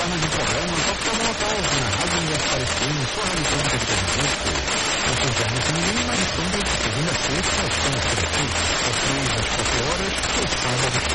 forma de programa, qualquer local, na Rádio Universitária FM, sua rádio pública de Pernambuco,